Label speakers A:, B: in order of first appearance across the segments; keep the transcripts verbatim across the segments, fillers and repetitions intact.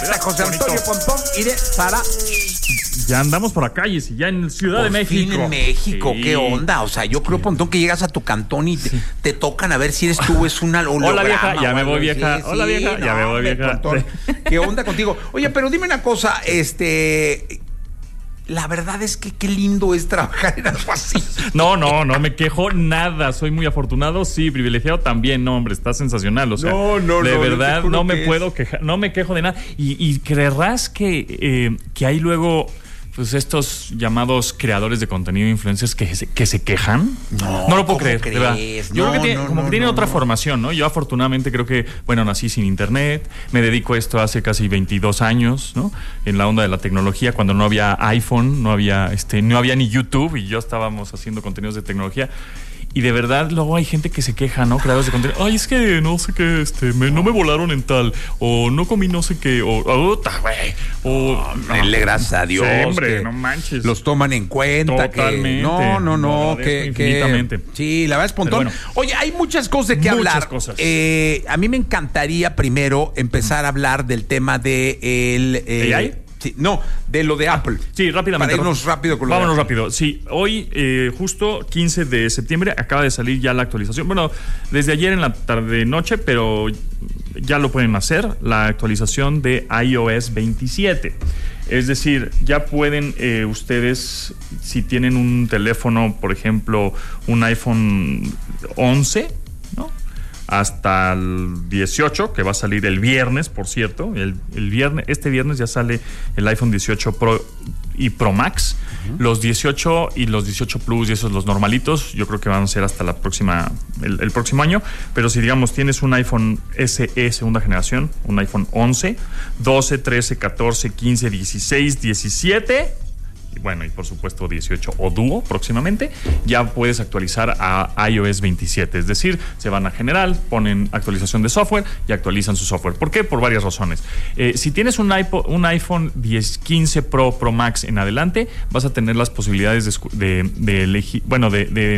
A: Alexa, José Antonio Pontón y de Sara.
B: Ya andamos por acá, y ya en Ciudad
A: por
B: de México.
A: Fin en México,
B: sí.
A: ¿Qué onda? O sea, yo creo, Pontón, que llegas a tu cantón y te, sí. te tocan a ver si eres tú, es una holograma.
B: Hola vieja, ya me voy vieja.
A: Sí,
B: Hola vieja,
A: sí,
B: ya
A: no,
B: me voy vieja.
A: Pontón, ¿qué onda contigo? Oye, pero dime una cosa, este... La verdad es que qué lindo es trabajar en algo así.
B: No, no, no me quejo nada. Soy muy afortunado, sí, privilegiado también. No, hombre, está sensacional. O sea,
A: no, no,
B: de
A: no,
B: verdad no me
A: es.
B: puedo quejar, no me quejo de nada. Y, y creerás que, eh, que hay luego pues estos llamados creadores de contenido, influencers que se, que se quejan.
A: No,
B: no lo puedo
A: ¿cómo
B: creer,
A: crees?
B: de verdad. Yo
A: no,
B: creo que tiene,
A: no,
B: como
A: no,
B: que tienen
A: no,
B: otra
A: no.
B: formación, ¿no? Yo afortunadamente creo que, bueno, nací sin internet, me dedico a esto hace casi veintidós años, ¿no? En la onda de la tecnología, cuando no había iPhone, no había, este, no había ni YouTube y yo estábamos haciendo contenidos de tecnología. Y de verdad, luego hay gente que se queja, ¿no? Creadores de contenido. Ay, es que no sé qué, este, me, no me volaron en tal. O no comí no sé qué. O, puta, güey. O,
A: no, no, gracias a Dios.
B: Sí, hombre, no manches.
A: Los toman en cuenta.
B: Totalmente.
A: Que, no, no, no. Que,
B: infinitamente.
A: Que, sí, la verdad es Pontón. Bueno, oye, hay muchas cosas de qué
B: muchas
A: hablar.
B: Muchas cosas.
A: Eh, a mí me encantaría primero empezar a hablar del tema de el... Eh,
B: ¿A I?
A: Sí, no, de lo de Apple.
B: Sí, rápidamente.
A: Para irnos rápido con lo
B: Vámonos
A: de Apple.
B: rápido. Sí, hoy, eh, justo quince de septiembre, acaba de salir ya la actualización. Bueno, desde ayer en la tarde-noche, pero ya lo pueden hacer, la actualización de iOS veintisiete. Es decir, ya pueden eh, ustedes, si tienen un teléfono, por ejemplo, un iPhone once, ¿no? Hasta el dieciocho, que va a salir el viernes, por cierto. El, el viernes, este viernes ya sale el iPhone dieciocho Pro y Pro Max. Uh-huh. Los dieciocho y los dieciocho Plus y esos los normalitos, yo creo que van a ser hasta la próxima, el, el próximo año. Pero si digamos tienes un iPhone S E segunda generación, un iPhone once, doce, trece, catorce, quince, dieciséis, diecisiete... y bueno, y por supuesto dieciocho o Duo próximamente, ya puedes actualizar a iOS veintisiete. Es decir, se van a general, ponen actualización de software y actualizan su software. ¿Por qué? Por varias razones. Eh, si tienes un, iPod, un iPhone diez, quince Pro, Pro Max en adelante, vas a tener las posibilidades de, de, de elegir, bueno, de, de,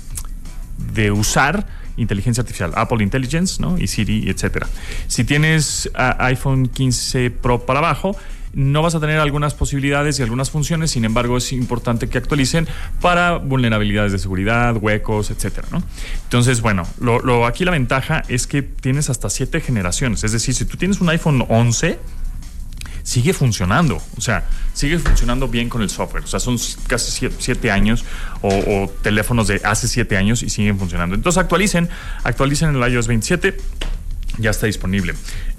B: de usar inteligencia artificial, Apple Intelligence, ¿no? Y Siri, etcétera. Si tienes uh, iPhone quince Pro para abajo, no vas a tener algunas posibilidades y algunas funciones, sin embargo es importante que actualicen para vulnerabilidades de seguridad, huecos, etcétera, ¿no? Entonces, bueno, lo, lo, aquí la ventaja es que tienes hasta siete generaciones, es decir, si tú tienes un iPhone once, sigue funcionando, o sea, sigue funcionando bien con el software, o sea, son casi siete, siete años o, o teléfonos de hace siete años y siguen funcionando. Entonces actualicen, actualicen el iOS veintisiete, ya está disponible.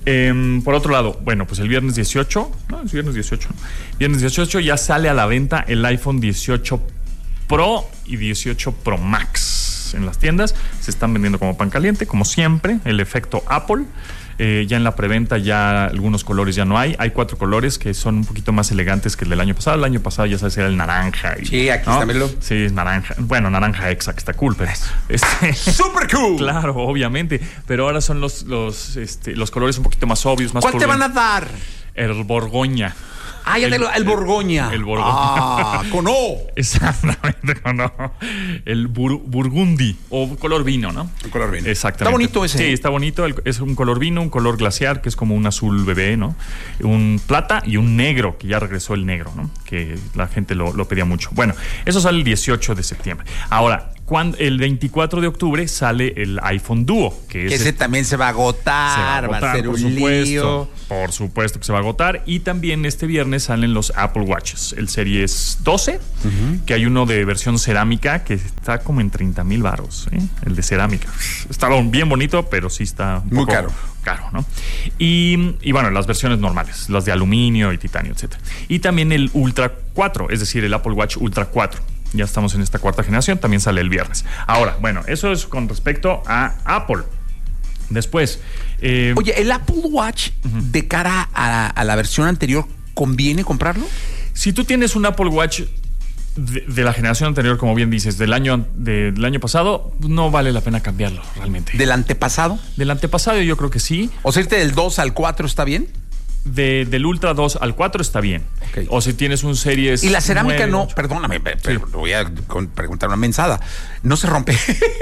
B: Eh, por otro lado, bueno, pues el viernes dieciocho, no, es viernes dieciocho, viernes dieciocho ya sale a la venta el iPhone dieciocho Pro y dieciocho Pro Max en las tiendas. Se están vendiendo como pan caliente, como siempre, el efecto Apple. Eh, ya en la preventa ya algunos colores ya no hay. Hay cuatro colores que son un poquito más elegantes que el del año pasado. El año pasado ya sabes era el naranja. Y,
A: sí, aquí
B: ¿no?
A: está, melo.
B: Sí, es naranja. Bueno, naranja exa, que está cool, pero este,
A: ¡súper cool!
B: Claro, obviamente. Pero ahora son los, los, este, los colores un poquito más obvios, más
A: ¿cuál te van a dar?
B: El Borgoña.
A: Ah, ya el, te lo, el Borgoña.
B: El, el Borgoña.
A: Ah, con O.
B: Exactamente, con O. El bur, Burgundy, o color vino, ¿no?
A: El color vino.
B: Exactamente.
A: Está bonito ese.
B: Sí, está bonito. El, es un color vino, un color glaciar, que es como un azul bebé, ¿no? Un plata y un negro, que ya regresó el negro, ¿no? Que la gente lo, lo pedía mucho. Bueno, eso sale el dieciocho de septiembre. Ahora, cuando, el veinticuatro de octubre sale el iPhone Duo, que es
A: ese
B: este,
A: también se va a agotar, se va a, agotar, va a ser
B: por
A: un
B: supuesto,
A: lío.
B: Por supuesto que se va a agotar. Y también este viernes salen los Apple Watches, el Series doce, uh-huh. que hay uno de versión cerámica que está como en treinta mil baros, ¿eh? El de cerámica. Estaba bien bonito, pero sí está un
A: muy
B: poco
A: caro.
B: caro, ¿no? Y, y bueno, las versiones normales, las de aluminio y titanio, etcétera. Y también el Ultra cuatro, es decir, el Apple Watch Ultra cuatro. Ya estamos en esta cuarta generación, también sale el viernes. Ahora, bueno, eso es con respecto a Apple. Después... Eh,
A: Oye, ¿el Apple Watch uh-huh. de cara a, a la versión anterior conviene comprarlo?
B: Si tú tienes un Apple Watch de, de la generación anterior, como bien dices, del año, de, del año pasado, no vale la pena cambiarlo, realmente.
A: ¿Del antepasado?
B: Del antepasado yo creo que sí.
A: O sea, irte del dos al cuatro está bien.
B: De, del Ultra dos al cuatro está bien. Okay. O si tienes un Series.
A: Y la cerámica
B: nueve,
A: no,
B: ocho.
A: Perdóname, pero sí. Voy a preguntar una mensada. ¿No se rompe?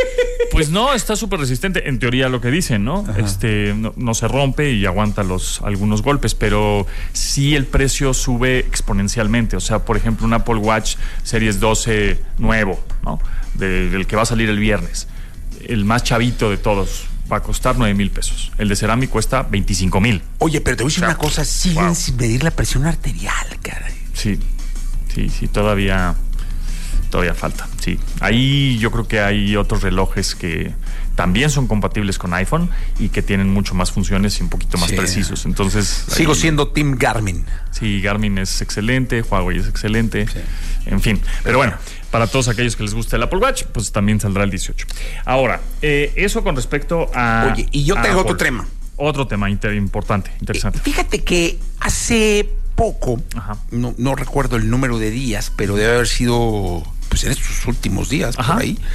B: Pues no, está súper resistente. En teoría lo que dicen, ¿no? Ajá. Este no, no se rompe y aguanta los algunos golpes, pero sí el precio sube exponencialmente. O sea, por ejemplo, un Apple Watch Series doce nuevo, ¿no? De, del que va a salir el viernes. El más chavito de todos. Va a costar nueve mil pesos. El de cerámico cuesta veinticinco mil.
A: Oye, pero te voy a decir o sea, una cosa, siguen wow. sin medir la presión arterial, caray.
B: Sí, sí, sí, todavía, todavía falta, sí. Ahí yo creo que hay otros relojes que también son compatibles con iPhone y que tienen mucho más funciones y un poquito más sí. precisos. Entonces
A: sigo ahí, siendo Team Garmin.
B: Sí, Garmin es excelente, Huawei es excelente, sí. En fin. Pero bueno, para todos aquellos que les guste el Apple Watch, pues también saldrá el dieciocho. Ahora, eh, eso con respecto a...
A: Oye, y yo tengo otro tema.
B: Otro tema inter- importante, interesante.
A: Eh, fíjate que hace poco, no, no recuerdo el número de días, pero debe haber sido pues en estos últimos días, Ajá. por ahí,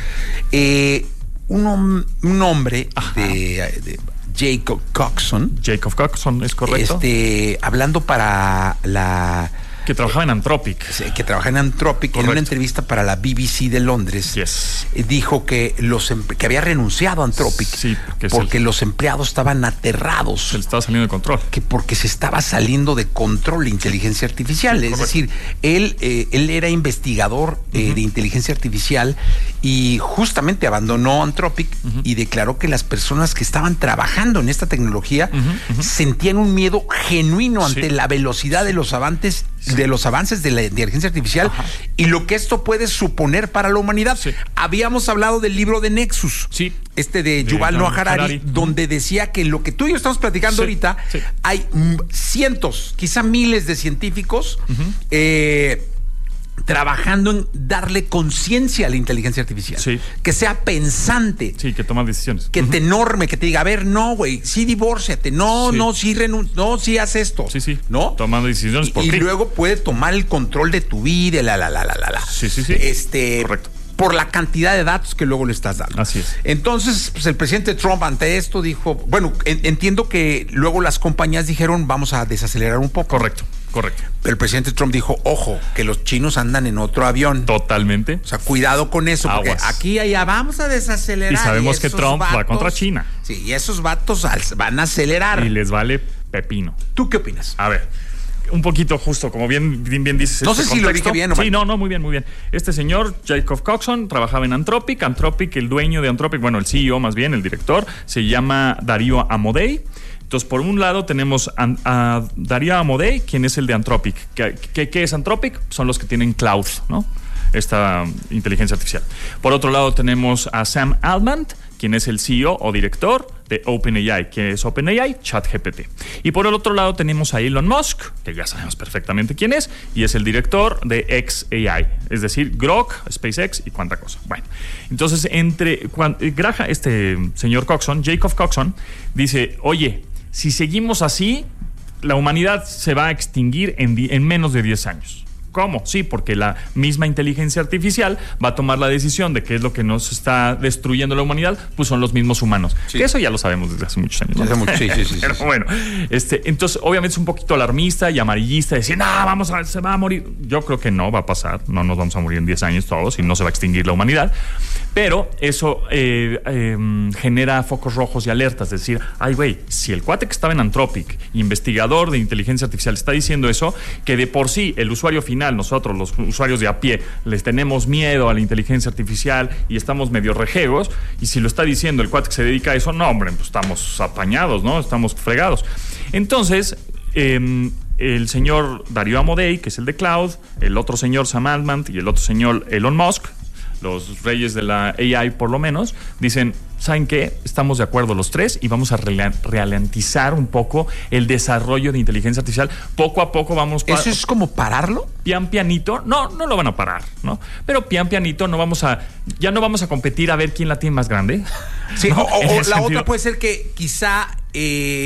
A: eh, un, un hombre de, de Jacob Coxon.
B: Jacob Coxon, es correcto.
A: Este, hablando para la...
B: Que trabajaba en Anthropic.
A: Que trabajaba en Anthropic. Correcto. En una entrevista para la B B C de Londres.
B: Yes.
A: Dijo que los que había renunciado a Anthropic
B: sí,
A: porque
B: el,
A: los empleados estaban aterrados.
B: Se le estaba saliendo de control.
A: Que porque se estaba saliendo de control la inteligencia artificial. Sí, es correcto. decir, él, eh, él era investigador eh, uh-huh. de inteligencia artificial y justamente abandonó Anthropic uh-huh. y declaró que las personas que estaban trabajando en esta tecnología uh-huh. Uh-huh. sentían un miedo genuino ante sí. la velocidad de los avances Sí. de los avances de la inteligencia artificial Ajá. y lo que esto puede suponer para la humanidad. Sí. Habíamos hablado del libro de Nexus,
B: sí.
A: este de, de Yuval Noah Harari, Harari, donde decía que lo que tú y yo estamos platicando sí. ahorita, sí. hay cientos, quizá miles de científicos uh-huh. eh, trabajando en darle conciencia a la inteligencia artificial.
B: Sí.
A: Que sea pensante.
B: Sí, que toma decisiones.
A: Que uh-huh. te norme, que te diga, a ver, no, güey, sí divórciate, no, sí. no, sí renuncia, no, sí haz esto.
B: Sí, sí.
A: ¿No?
B: Tomando decisiones por
A: Y,
B: ti.
A: y luego puede tomar el control de tu vida, la, la, la, la, la.
B: Sí, sí, sí.
A: Este,
B: correcto.
A: Por la cantidad de datos que luego le estás dando.
B: Así es.
A: Entonces, pues el presidente Trump ante esto dijo, bueno, en, entiendo que luego las compañías dijeron, vamos a desacelerar un poco.
B: Correcto. Correcto.
A: Pero el presidente Trump dijo, ojo, que los chinos andan en otro avión.
B: Totalmente.
A: O sea, cuidado con eso, porque
B: Aguas.
A: aquí allá vamos a desacelerar.
B: Y sabemos y que Trump
A: vatos,
B: va contra China.
A: Sí, y esos vatos van a acelerar.
B: Y les vale pepino.
A: ¿Tú qué opinas?
B: A ver, un poquito justo, como bien, bien, bien dices.
A: No
B: este
A: sé si
B: contexto.
A: lo dije bien o
B: Sí,
A: mal.
B: no, no, muy bien, muy bien. Este señor, Jacob Coxon, trabajaba en Anthropic. Anthropic, el dueño de Anthropic, bueno, el C E O más bien, el director, se llama Darío Amodei. Entonces, por un lado tenemos a, a Darío Amodei, quien es el de Anthropic. ¿Qué, qué, ¿Qué es Anthropic? Son los que tienen cloud, ¿no? Esta inteligencia artificial. Por otro lado tenemos a Sam Altman, quien es el C E O o director de OpenAI. ¿Qué es OpenAI? ChatGPT. Y por el otro lado tenemos a Elon Musk, que ya sabemos perfectamente quién es, y es el director de xAI, es decir, Grok, SpaceX y cuánta cosa. Bueno, entonces entre Graja, este señor Coxon, Jacob Coxon, dice, oye, si seguimos así, la humanidad se va a extinguir en, di- en menos de diez años. ¿Cómo? Sí, porque la misma inteligencia artificial va a tomar la decisión de qué es lo que nos está destruyendo la humanidad, pues son los mismos humanos. Sí. Que eso ya lo sabemos desde hace muchos años, ¿no?
A: Desde mucho, sí, sí, sí,
B: Pero
A: sí,
B: bueno, este, entonces obviamente es un poquito alarmista y amarillista, decir, no, vamos a, se va a morir. Yo creo que no va a pasar, no nos vamos a morir en diez años todos y no se va a extinguir la humanidad. Pero eso eh, eh, genera focos rojos y alertas, es decir, ay güey, si el cuate que estaba en Anthropic, investigador de inteligencia artificial, está diciendo eso, que de por sí el usuario final, nosotros los usuarios de a pie, les tenemos miedo a la inteligencia artificial y estamos medio rejegos, y si lo está diciendo el cuate que se dedica a eso, no hombre, pues estamos apañados, ¿no? Estamos fregados. Entonces, eh, el señor Darío Amodei, que es el de Cloud, el otro señor Sam Altman y el otro señor Elon Musk, los reyes de la A I por lo menos, dicen, ¿saben qué? Estamos de acuerdo los tres y vamos a ralentizar un poco el desarrollo de inteligencia artificial. Poco a poco vamos...
A: ¿Eso es como pararlo?
B: Pian pianito. No, no lo van a parar, ¿no? Pero pian pianito no vamos a... Ya no vamos a competir a ver quién la tiene más grande.
A: Sí,
B: ¿no?
A: o, o la sentido. Otra puede ser que quizá... Eh,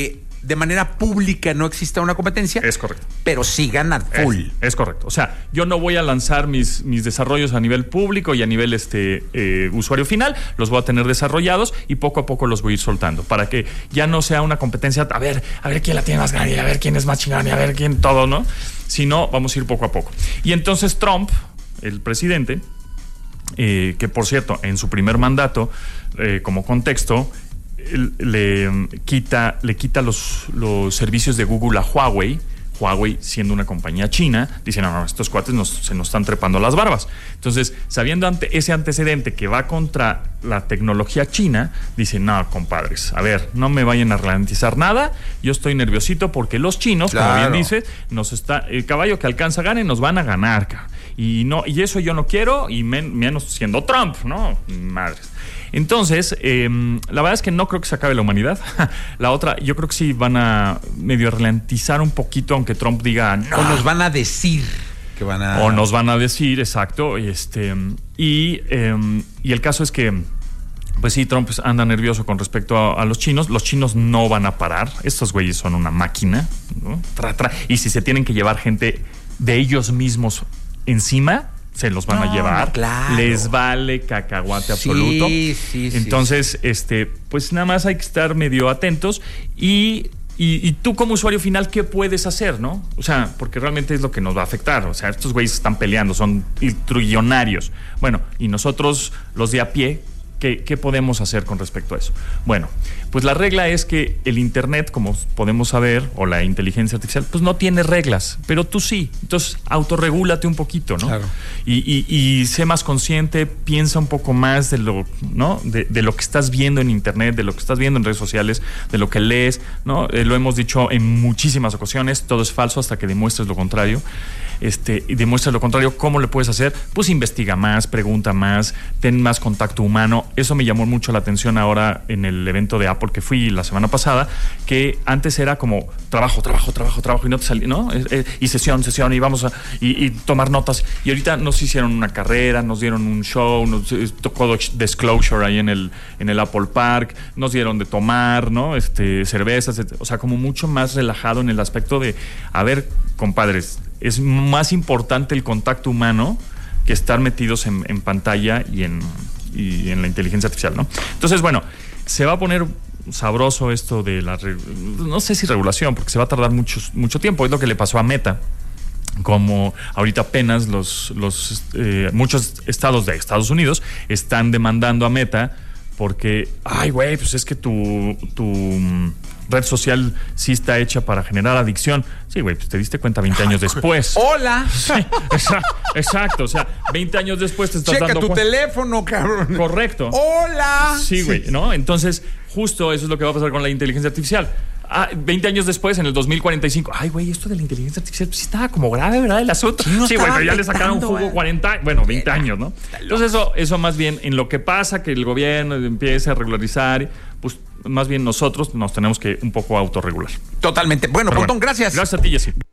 A: de manera pública no exista una competencia.
B: Es correcto.
A: Pero sigan a full.
B: Es, es correcto. O sea, yo no voy a lanzar mis, mis desarrollos a nivel público y a nivel este eh, usuario final. Los voy a tener desarrollados y poco a poco los voy a ir soltando para que ya no sea una competencia, a ver, a ver quién la tiene más grande, a ver quién es más chingón y a ver quién todo, ¿no? Sino vamos a ir poco a poco. Y entonces Trump, el presidente, eh, que por cierto, en su primer mandato, eh, como contexto, le quita, le quita los, los servicios de Google a Huawei. Huawei, siendo una compañía china, dice, no, no, estos cuates nos, se nos están trepando las barbas. Entonces, sabiendo ante ese antecedente que va contra la tecnología china, dice, no, compadres, a ver, no me vayan a ralentizar nada, yo estoy nerviosito porque los chinos, claro, como bien dice, nos está, el caballo que alcanza gane, nos van a ganar, y no, y eso yo no quiero, y men, menos siendo Trump, ¿no? Madres. Entonces, eh, la verdad es que no creo que se acabe la humanidad. La otra, yo creo que sí van a medio ralentizar un poquito, aunque Trump diga no.
A: O nos van a decir que van a...
B: O nos van a decir, exacto. Este, y, eh, y el caso es que, pues sí, Trump anda nervioso con respecto a, a los chinos. Los chinos no van a parar. Estos güeyes son una máquina, ¿no? Tra, tra. Y si se tienen que llevar gente de ellos mismos encima, se los van no, a llevar, claro. Les vale cacahuate sí, absoluto. Sí, Entonces, sí. este, pues nada más hay que estar medio atentos y, y, y tú como usuario final, ¿qué puedes hacer, no? O sea, porque realmente es lo que nos va a afectar. O sea, estos güeyes están peleando, son trillonarios. Bueno, y nosotros, los de a pie, ¿Qué, ¿Qué podemos hacer con respecto a eso? Bueno, pues la regla es que el Internet, como podemos saber, o la inteligencia artificial, pues no tiene reglas, pero tú sí. Entonces, autorregúlate un poquito, ¿no?
A: Claro.
B: Y, y, y sé más consciente, piensa un poco más de lo, ¿no? De, de lo que estás viendo en Internet, de lo que estás viendo en redes sociales, de lo que lees, ¿no? Eh, lo hemos dicho en muchísimas ocasiones, todo es falso hasta que demuestres lo contrario. Este, y demuestra lo contrario. ¿Cómo le puedes hacer? Pues investiga más, pregunta más, ten más contacto humano. Eso me llamó mucho la atención ahora en el evento de Apple que fui la semana pasada, que antes era como trabajo, trabajo, trabajo, trabajo y no te salía, ¿no? Y sesión, sesión y vamos a y, y tomar notas. Y ahorita nos hicieron una carrera, nos dieron un show, nos tocó Disclosure ahí en el, en el Apple Park, nos dieron de tomar, ¿no? Este, cervezas, o sea, como mucho más relajado en el aspecto de, a ver, compadres, es más importante el contacto humano que estar metidos en, en pantalla y en, y en la inteligencia artificial, ¿no? Entonces, bueno, se va a poner sabroso esto de la... No sé si regulación, porque se va a tardar mucho, mucho tiempo. Es lo que le pasó a Meta. Como ahorita apenas los, los eh, muchos estados de Estados Unidos están demandando a Meta porque, ay, güey, pues es que tu... tu red social sí está hecha para generar adicción. Sí, güey, pues te diste cuenta veinte años después.
A: ¡Hola!
B: Sí, exacto, exacto, o sea, veinte años después te estás
A: Checa
B: dando
A: tu
B: cuenta.
A: teléfono, cabrón.
B: Correcto.
A: ¡Hola!
B: Sí, güey, sí. ¿No? Entonces, justo eso es lo que va a pasar con la inteligencia artificial. Ah, veinte años después, en el dos mil cuarenta y cinco, ay, güey, esto de la inteligencia artificial pues, sí estaba como grave, ¿verdad? El asunto. Sí, no sí güey, pero ya le sacaron jugo eh. cuarenta, bueno, veinte años, ¿no? Entonces, eso, eso más bien, en lo que pasa, que el gobierno empiece a regularizar, pues más bien nosotros nos tenemos que un poco autorregular.
A: Totalmente. Bueno, Pontón, bueno, gracias.
B: Gracias a ti, Jessy.